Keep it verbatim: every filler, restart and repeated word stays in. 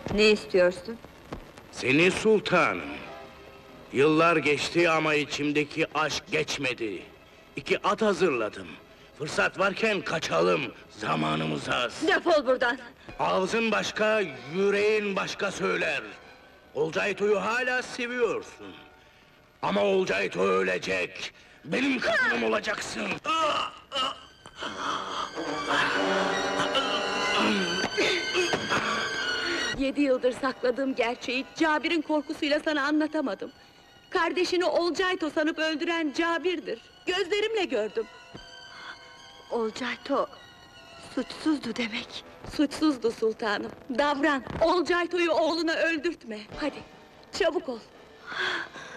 Ne istiyorsun? Seni sultanım. Yıllar geçti ama içimdeki aşk geçmedi. İki at hazırladım. Fırsat varken kaçalım, zamanımız az. Defol buradan! Ağzın başka, yüreğin başka söyler. Olcayto'yu hala seviyorsun. Ama Olcayto ölecek. Benim kadınım olacaksın. Yedi yıldır sakladığım gerçeği Cabir'in korkusuyla sana anlatamadım. Kardeşini Olcayto sanıp öldüren Cabir'dir. Gözlerimle gördüm. Olcayto suçsuzdu demek. Suçsuzdu sultanım. Davran. Olcayto'yu oğluna öldürtme. Hadi, çabuk ol.